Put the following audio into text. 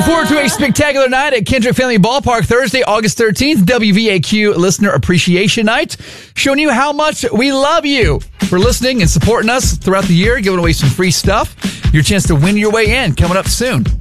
forward to a spectacular night at Kendrick Family Ballpark Thursday, August 13th, WVAQ Listener Appreciation Night, showing you how much we love you for listening and supporting us throughout the year, giving away some free stuff. Your chance to win your way in coming up soon.